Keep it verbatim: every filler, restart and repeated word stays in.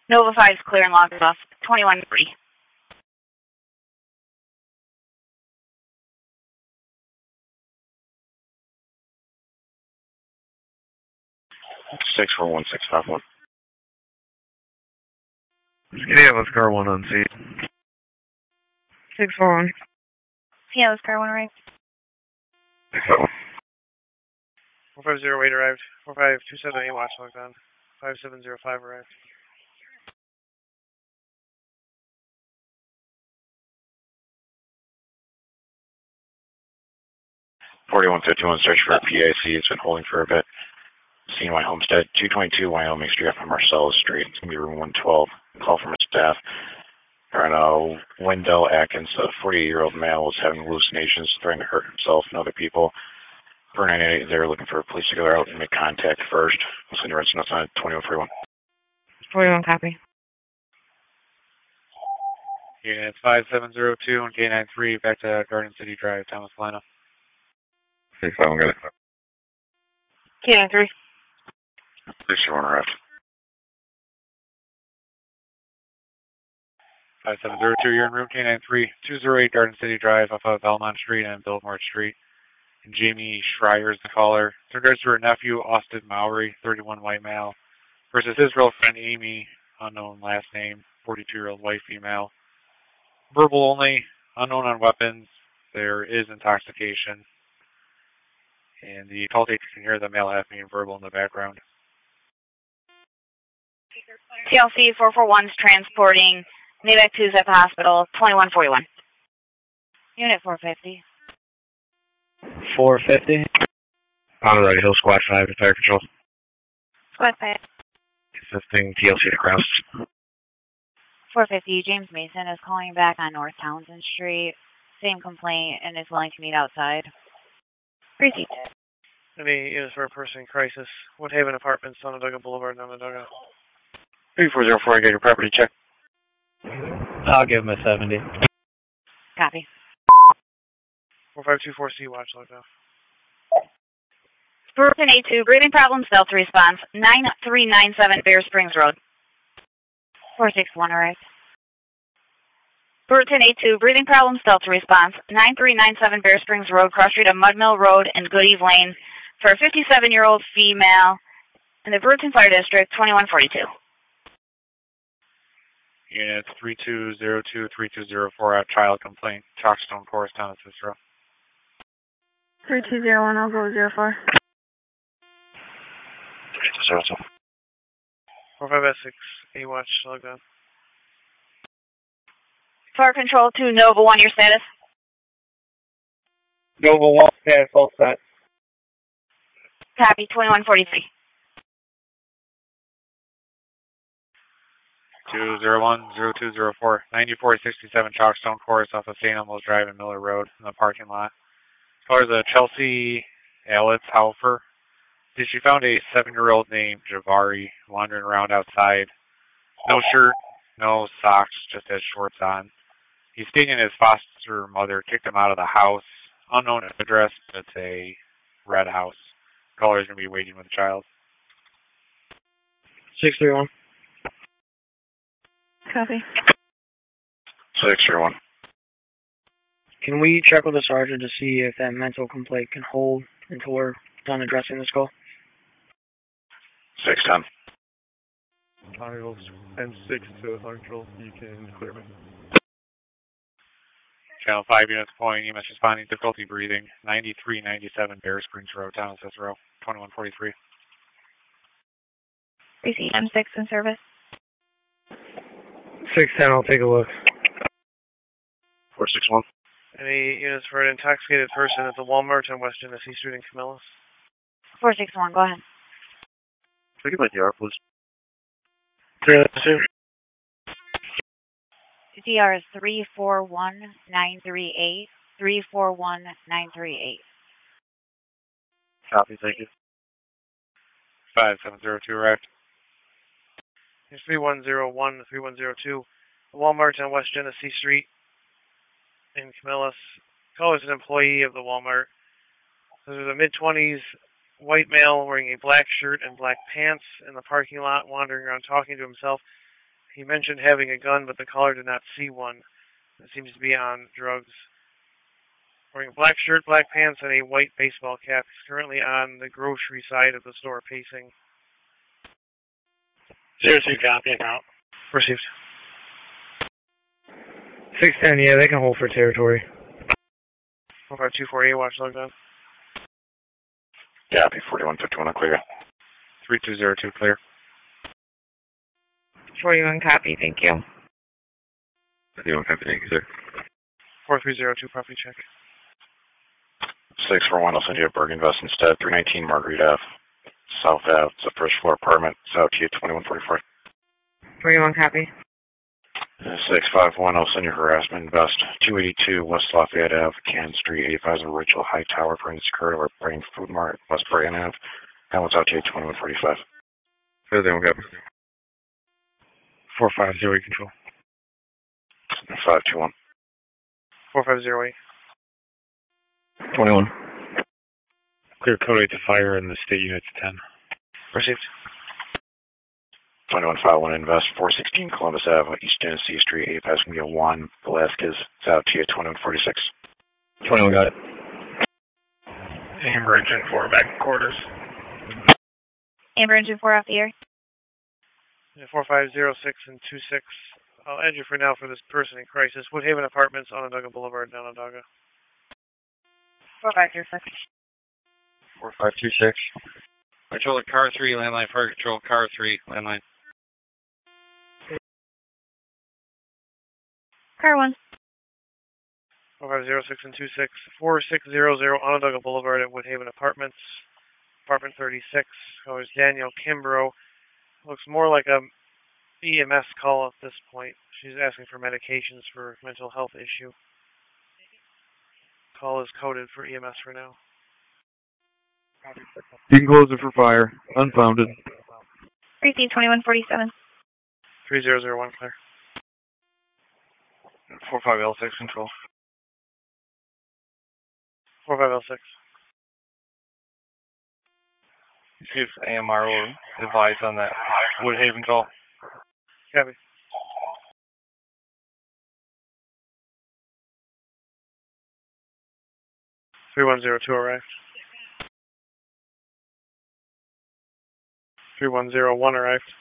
Nova five is clear and logged off. twenty-one three. six four one six five one. Yeah, let's car one on scene. six four one. Yeah, let's car one right. four five zero eight arrived. four five two seven eight watch logged on. five seven zero five arrived. forty-one fifty-one, search for a P I C. It's been holding for a bit. Scene Y Homestead, two twenty-two Wyoming Street up on Marcellus Street. It's going to be room one twelve. Call from a staff. And, uh, Wendell Atkins, a forty-eight-year-old male, was having hallucinations, threatening to hurt himself and other people. For nine eight eight, they're looking for police to go out and make contact first. We'll send the rest of us on twenty-one forty-one. forty-one copy. Units five seven zero two and K nine three back to Garden City Drive, Thomas Lina. six five one, got it. K nine three. six one arrived. five seven zero two, you're in room K nine three, two oh eight Garden City Drive off of Belmont Street and Biltmore Street. And Jamie Schreier is the caller. It's in regards to her nephew, Austin Mowry, thirty-one white male, versus his girlfriend, Amy, unknown last name, forty-two-year-old white female. Verbal only, unknown on weapons. There is intoxication. And the call taker can hear the male half being verbal in the background. T L C four four one is transporting Navac two's at the hospital, twenty-one forty-one. Unit four fifty. four fifty. On the right, Hill Squad five to Fire Control. Squad five. Assisting T L C to cross. four fifty, James Mason is calling back on North Townsend Street. Same complaint and is willing to meet outside. Proceed. Any units for a person in crisis. Woodhaven Apartments, Onondaga Boulevard, Onondaga. three four zero four, I get your property check. I'll give him a seventy. Copy. four five two four C, watch logged off. Burton A two, breathing problems, Delta response, nine three nine seven Bear Springs Road. four six one arrived. Burton A two, breathing problems, Delta response, nine three nine seven Bear Springs Road, cross street of Mudmill Road and Goodies Lane for a fifty-seven-year-old female in the Burton Fire District, twenty-one forty-two. Units three two zero two, three two zero four at child complaint, Chalkstone Forest, Town of Cicero. three two zero one, I'll go zero four. three two zero two. four five S six, A watch logged on. Fire Control to Nova one, your status? Nova one, status all set. Copy, twenty-one forty-three. two zero one zero two zero four, ninety-four sixty-seven Chalkstone Course off of Saint Elmo's Drive and Miller Road in the parking lot. As far as a Chelsea Alitz Haufer, she found a seven-year-old named Javari wandering around outside. No shirt, no socks, just has shorts on. He's stating his foster mother kicked him out of the house. Unknown address, but it's a red house. Caller's going to be waiting with the child. six three one. Copy. six zero one. Can we check with the sergeant to see if that mental complaint can hold until we're done addressing this call? six ten. Miles and six to Central, you can clear me. Channel five units point, E M S responding, difficulty breathing, ninety-three ninety-seven Bear Springs Road, Town of Cicero, twenty-one forty-three. Receipt M six in service. six ten, I'll take a look. four six one. Any units for an intoxicated person at the Walmart on West Genesee Street in Camillus? four six one, go ahead. Can I get my D R, please? Zero two. D R is three four one nine three eight, three four one nine three eight. Copy, thank you. five seven zero two, arrived. Here's three one zero one, three one zero two, Walmart on West Genesee Street in Camillus. Caller is an employee of the Walmart. There's a mid-twenties white male wearing a black shirt and black pants in the parking lot, wandering around talking to himself. He mentioned having a gun, but the caller did not see one. It seems to be on drugs. Wearing a black shirt, black pants, and a white baseball cap. He's currently on the grocery side of the store pacing. Zero two copy account. Received. six ten, yeah, they can hold for territory. four five two four eight, watch logged on. Copy, forty-one fifty-one, clear. three two zero two, clear. forty-one copy, thank you. forty-one copy, thank you, sir. four three zero two, property check. six four one, I'll send you a Bergen Vest instead. three nineteen Marguerite Ave. South Ave. It's a first floor apartment. It's out to you, twenty-one forty-four. forty-one copy. six five one, I'll send you harassment vest. two eighty-two West Lafayette Ave, Canton Street, eighty-five Rachel High Tower, for Security, or Brain Food Mart, West Brayton Ave. That one's out to you, twenty-one forty-five. forty-one copy. four five zero eight, control. five two one. four five zero eight. twenty-one. Clear code eight to fire and the state unit to ten. Received. twenty-one fifty-one Invest, four sixteen Columbus Avenue, East Tennessee Street, eight passenger Juan Velasquez. It's out to you, twenty-one forty-six. twenty-one, got it. Amber Engine four, back in quarters. Amber Engine four off the air. Yeah, four five zero six and two six. I'll add you for now for this person in crisis. Woodhaven Apartments, Onondaga Boulevard, Onondaga. four five zero six. four five two six. Control car three, landline, fire control, car three, landline. Car one. four five zero six and two six. four six zero zero Onondaga Boulevard at Woodhaven Apartments. Apartment thirty-six. Caller's Danielle Kimbrough. Looks more like a E M S call at this point. She's asking for medications for mental health issue. Call is coded for E M S for now. You can close it for fire. Unfounded. Receive twenty-one forty-seven. three zero zero one, clear. four five L six, control. four five L six. See if A M R will advise on that Woodhaven call. Copy. three one zero two arrived. three one zero one arrived.